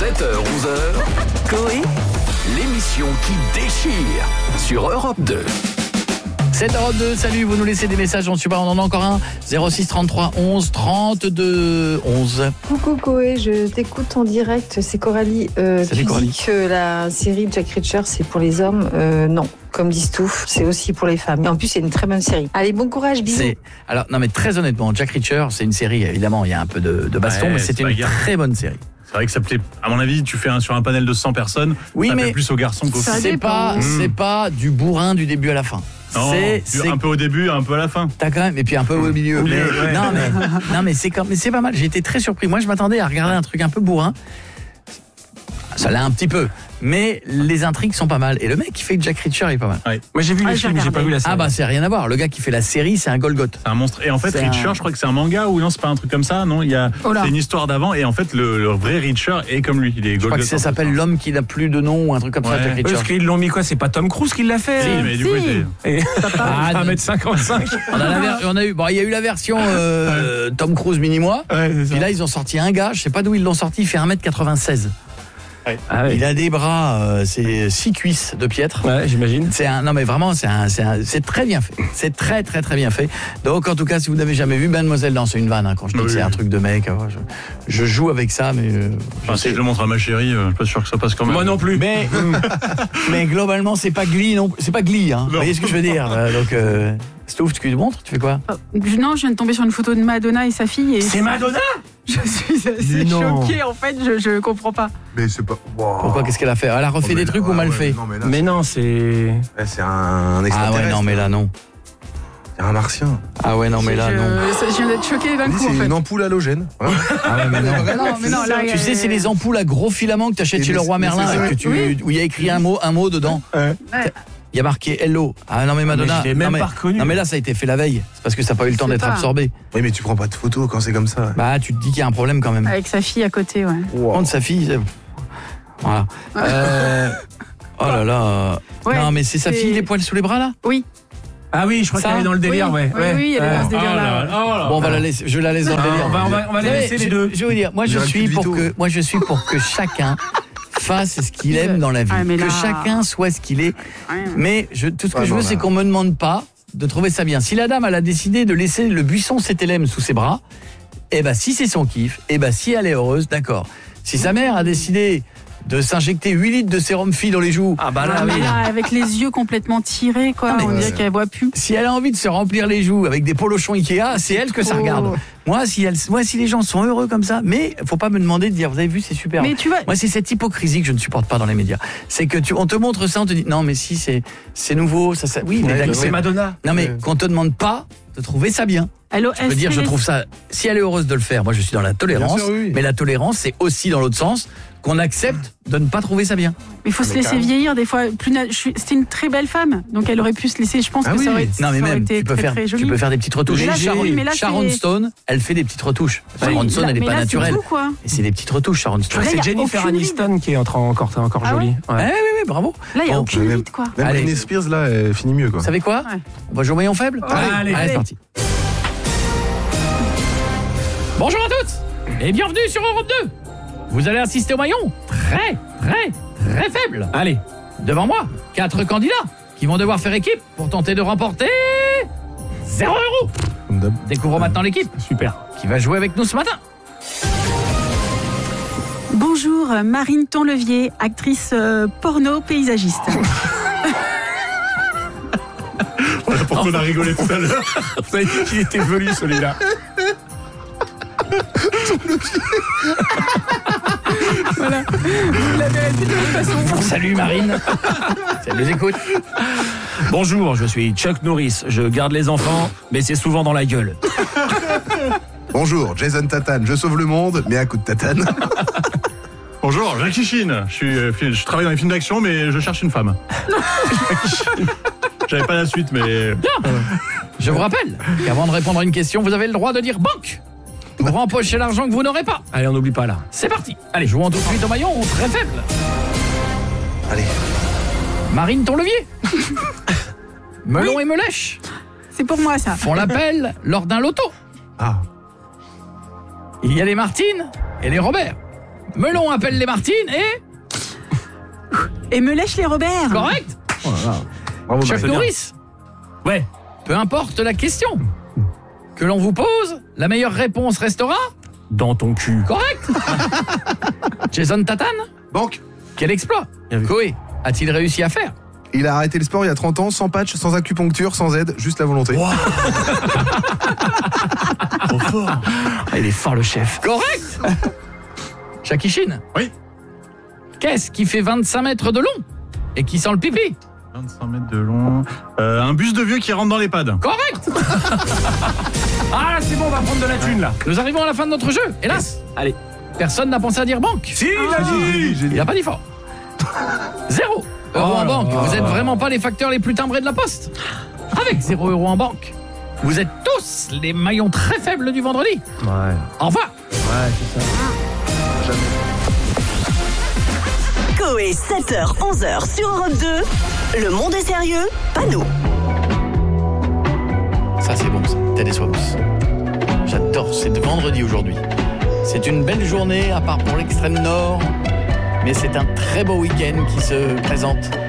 7h-11h, Coé, l'émission qui déchire sur Europe 2. 7h02, salut, vous nous laissez des messages, on en a encore un. 06 33 11 32 11. Coucou Coé, je t'écoute en direct, c'est Coralie. Tu Coralie. dis que la série Jack Reacher c'est pour les hommes, non. Comme disent tous, c'est aussi pour les femmes. Et en plus, c'est une très bonne série. Allez, bon courage, bisous. Alors, non mais très honnêtement, Jack Reacher, c'est une série, évidemment, il y a un peu de baston, mais c'est une très bonne série. C'est vrai que ça plaît, à mon avis, tu fais sur un panel de 100 personnes, oui, ça mais plaît plus aux garçons qu'aux filles. C'est pas du bourrin du début à la fin. Non, c'est un peu au début, un peu à la fin. T'as quand même, et puis un peu au milieu. Non mais c'est pas mal, j'ai été très surpris. Moi je m'attendais à regarder un truc un peu bourrin. Ça l'a un petit peu, mais les intrigues sont pas mal. Et le mec qui fait Jack Reacher est pas mal. Ouais. Moi j'ai vu le film, j'ai pas vu la série. Ah bah c'est rien à voir. Le gars qui fait la série, c'est un Golgoth. C'est un monstre. Et en fait, Reacher, je crois que c'est un manga ou non, c'est pas un truc comme ça, non. C'est une histoire d'avant. Et en fait, le vrai Reacher est comme lui. Il est Golgoth. Je crois que ça s'appelle l'homme qui n'a plus de nom ou un truc comme ça. Jack Reacher. Parce qu'ils l'ont mis quoi? C'est pas Tom Cruise qui l'a fait? Si, mais du coup, et 1m55. Il y a eu la version Tom Cruise mini-moi. Puis là, ils ont sorti un gars, je sais pas d'où ils l'ont sorti, il fait 1m96. Ouais. Ah ouais. Il a des bras, c'est 6 cuisses de piètre. Ouais, j'imagine. Non mais vraiment, c'est très bien fait. C'est très très très bien fait. Donc en tout cas, si vous n'avez jamais vu Mademoiselle dans, c'est une vanne quand je dis que c'est un truc de mec. Je joue avec ça, mais si je le montre à ma chérie, je suis pas sûr que ça passe quand même. Moi non plus. Mais globalement, c'est pas Glee non, c'est pas Glee hein. Vous voyez ce que je veux dire? Donc Stouff, tu le montres, tu fais quoi? Non, je viens de tomber sur une photo de Madonna et sa fille. Et c'est Madonna? Je suis assez choquée, en fait, je comprends pas. Mais c'est pas... Wow. Pourquoi? Qu'est-ce qu'elle a fait? Elle a refait des trucs ou mal fait? Mais non, c'est... C'est un extraterrestre. Ah ouais, non, mais là, non. C'est un martien. Ah ouais, non, mais là, non. Je viens d'être choquée d'un coup, en fait. C'est une ampoule halogène. Voilà. Ah ouais, mais non. Non, mais non, là, tu sais, c'est les ampoules à gros filaments que t'achètes chez le roi Merlin, où il y a écrit un mot dedans. Ouais. Il y a marqué Hello. Ah non mais Madonna. Mais je l'ai même pas reconnu. Non mais là ça a été fait la veille. C'est parce que ça n'a pas eu le temps d'être absorbé. Oui mais tu prends pas de photos quand c'est comme ça. Bah tu te dis qu'il y a un problème quand même. Avec sa fille à côté, ouais. Contre sa fille. Voilà. Oh là là. Ouais, non mais c'est sa fille les poils sous les bras là? Oui. Ah oui, je crois qu'elle est dans le délire, Oui, elle est dans ce délire là. Bon, on va la laisser, je la laisse dans le délire. On va les laisser les deux. Je veux dire, moi je suis pour que chacun fasse ce qu'il aime dans la vie, que chacun soit ce qu'il est. Mais tout ce que je veux, c'est qu'on me demande pas de trouver ça bien. Si la dame elle a décidé de laisser le buisson CTLM sous ses bras, si c'est son kiff, si elle est heureuse, d'accord. Si sa mère a décidé de s'injecter 8 litres de sérum fille dans les joues. Ah bah là, avec les yeux complètement tirés, quoi. On dirait qu'elle voit plus. Si elle a envie de se remplir les joues avec des polochons Ikea, c'est elle que ça regarde. Moi, si les gens sont heureux comme ça, mais faut pas me demander de dire, vous avez vu, c'est super. Mais tu vois, moi, c'est cette hypocrisie que je ne supporte pas dans les médias. C'est que on te montre ça, on te dit, non, mais si, c'est nouveau, ça, oui, mais c'est Madonna. Non, mais qu'on te demande pas de trouver ça bien. Je veux dire, je trouve ça, si elle est heureuse de le faire, moi je suis dans la tolérance, mais la tolérance, c'est aussi dans l'autre sens, qu'on accepte de ne pas trouver ça bien. Mais il faut se laisser vieillir des fois. C'était une très belle femme, donc elle aurait pu se laisser. Je pense que ça aurait été très joli. Tu peux faire des petites retouches. Sharon Stone, elle fait des petites retouches. Sharon Stone, elle n'est pas naturelle. Et c'est des petites retouches, Sharon Stone. C'est Jennifer Aniston qui est encore jolie. Oui, bravo. Là, il n'y a aucune limite, quoi. Même Britney Spears, là, elle finit mieux, quoi. Vous savez quoi? On va jouer au maillon faible? Allez, c'est parti. Bonjour à tous et bienvenue sur Europe 2. Vous allez assister au maillon très faible. Allez, devant moi, 4 candidats qui vont devoir faire équipe pour tenter de remporter 0 €. Découvrons maintenant l'équipe. Super. Qui va jouer avec nous ce matin. Bonjour, Marine Tonlevier, actrice porno paysagiste. Voilà pourquoi on a rigolé tout à l'heure. Vous avez dit qu'il était velu celui-là. Voilà. Vous l'avez dit de toute façon. Salut Marine. Ça nous écoute. Bonjour, je suis Chuck Norris. Je garde les enfants, mais c'est souvent dans la gueule. Bonjour, Jason Tatane. Je sauve le monde, mais à coup de tatane. Bonjour, Jackie Chin. Je travaille dans les films d'action, mais je cherche une femme. J'avais pas la suite, mais... Bien. Je vous rappelle qu'avant de répondre à une question, vous avez le droit de dire banque. Vous rempocher l'argent que vous n'aurez pas. Allez, on n'oublie pas là. C'est parti. Allez, jouons tout de suite au maillon très faible. Allez. Marine Tonlevier. Melon et Melèche. C'est pour moi, ça. Font l'appel lors d'un loto. Ah. Il y a les Martine et les Robert. Melon appelle les Martines et me lèche les Robert. Correct. Oh là là. Bravo, Chuck Norris. Ouais. Peu importe la question que l'on vous pose, la meilleure réponse restera dans ton cul. Correct. Jason Tatan. Banque. Quel exploit Koé a-t-il réussi à faire? Il a arrêté le sport il y a 30 ans, sans patch, sans acupuncture, sans aide, juste la volonté. Wow. Trop fort. Il est fort, le chef. Correct. Jackie Chin. Oui. Qu'est-ce qui fait 25 mètres de long et qui sent le pipi? 25 mètres de long. Un bus de vieux qui rentre dans l'EHPAD. Correct. Ah, c'est bon, on va prendre de la thune, là. Nous arrivons à la fin de notre jeu, hélas. Allez. Personne n'a pensé à dire banque. Si, il a dit. Il n'a pas dit fort. 0 euros en banque. Vous êtes vraiment pas les facteurs les plus timbrés de la poste. Avec 0 euros en banque, vous êtes tous les maillons très faibles du vendredi. Ouais. Au revoir. Ouais, c'est ça. Koé, 7h, 11h sur Europe 2. Le monde est sérieux, pas nous. Ça c'est bon ça, Teddy Swaps. J'adore, c'est vendredi aujourd'hui. C'est une belle journée à part pour l'extrême nord, mais c'est un très beau week-end qui se présente.